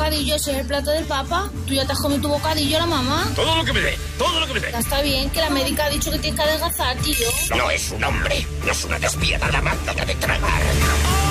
bocadillo, ese es el plato del Papa. Tú ya te has comido tu bocadillo, la mamá. Todo lo que me dé, todo lo que me dé. Ya está bien, que la médica ha dicho que tienes que adelgazar, tío. No es un hombre, no es una despiadada máquina de tragar.